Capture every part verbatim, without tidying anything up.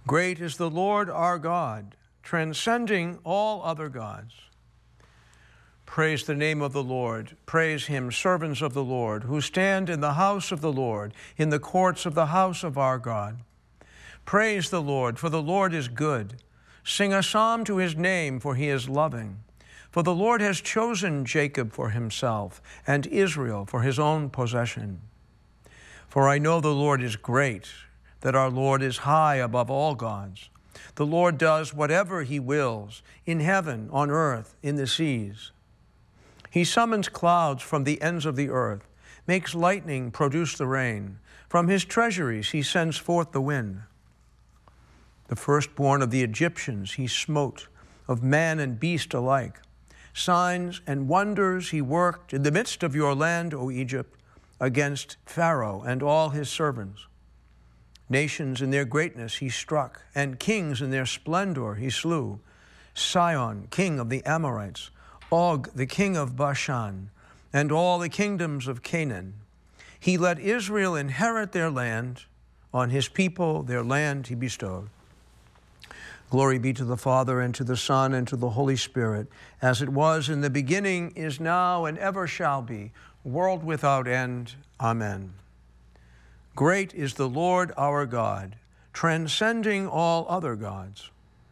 Great is the Lord our God, transcending all other gods. Praise the name of the Lord. Praise him, servants of the Lord, who stand in the house of the Lord, in the courts of the house of our God. Praise the Lord, for the Lord is good. Sing a psalm to his name, for he is loving. For the Lord has chosen Jacob for himself, and Israel for his own possession. For I know the Lord is great, that our Lord is high above all gods. The Lord does whatever he wills, in heaven, on earth, in the seas. He summons clouds from the ends of the earth, makes lightning produce the rain. From his treasuries he sends forth the wind. The firstborn of the Egyptians he smote, of man and beast alike. Signs and wonders he worked in the midst of your land, O Egypt, against Pharaoh and all his servants. Nations in their greatness he struck, and kings in their splendor he slew. Sihon, king of the Amorites, Og, the king of Bashan, and all the kingdoms of Canaan. He let Israel inherit their land. On his people their land he bestowed. Glory be to the Father, and to the Son, and to the Holy Spirit, as it was in the beginning, is now, and ever shall be, world without end. Amen. Great is the Lord our God, transcending all other gods.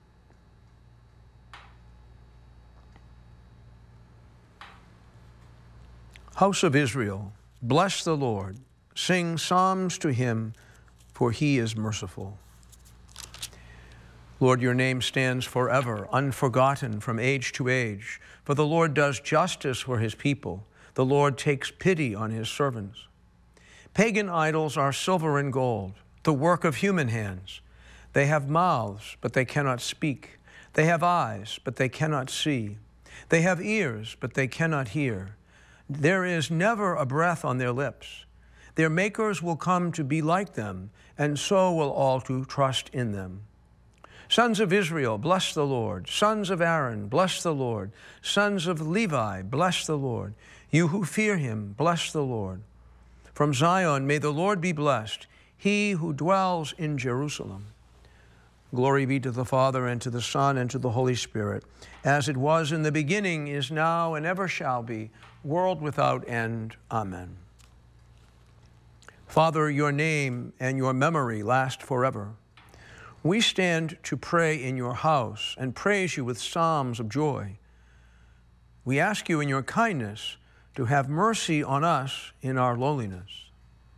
House of Israel, bless the Lord. Sing psalms to him, for he is merciful. Lord, your name stands forever, unforgotten from age to age. For the Lord does justice for his people. The Lord takes pity on his servants. Pagan idols are silver and gold, the work of human hands. They have mouths, but they cannot speak. They have eyes, but they cannot see. They have ears, but they cannot hear. There is never a breath on their lips. Their makers will come to be like them, and so will all who trust in them. Sons of Israel, bless the Lord. Sons of Aaron, bless the Lord. Sons of Levi, bless the Lord. You who fear him, bless the Lord. From Zion may the Lord be blessed, he who dwells in Jerusalem. Glory be to the Father, and to the Son, and to the Holy Spirit, as it was in the beginning, is now, and ever shall be, world without end. Amen. Father, your name and your memory last forever. We stand to pray in your house and praise you with psalms of joy. We ask you in your kindness to have mercy on us in our lowliness.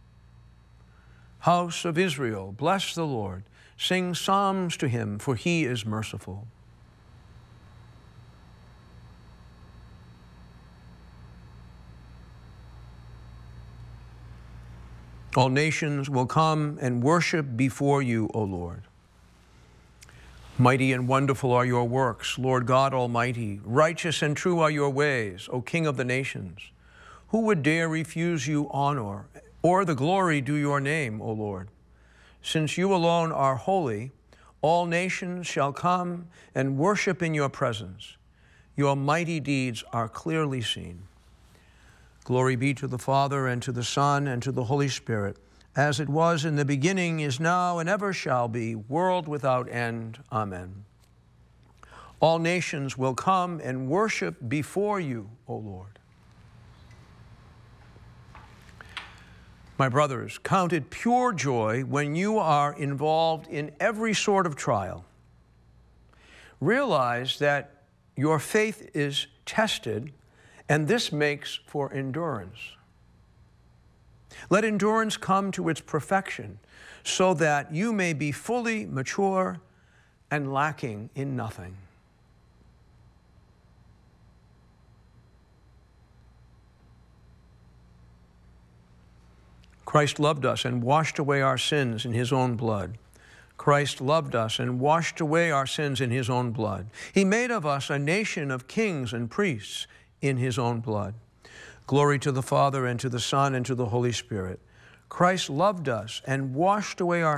House of Israel, bless the Lord. Sing psalms to him, for he is merciful. All nations will come and worship before you, O Lord. Mighty and wonderful are your works, Lord God Almighty. Righteous and true are your ways, O King of the nations. Who would dare refuse you honor, or the glory due your name, O Lord? Since you alone are holy, all nations shall come and worship in your presence. Your mighty deeds are clearly seen. Glory be to the Father, and to the Son, and to the Holy Spirit, as it was in the beginning, is now, and ever shall be, world without end. Amen. All nations will come and worship before you, O Lord. My brothers, count it pure joy when you are involved in every sort of trial. Realize that your faith is tested, and this makes for endurance. Let endurance come to its perfection, so that you may be fully mature and lacking in nothing. Christ loved us and washed away our sins in his own blood. Christ loved us and washed away our sins in his own blood. He made of us a nation of kings and priests in his own blood. Glory to the Father, and to the Son, and to the Holy Spirit. Christ loved us and washed away our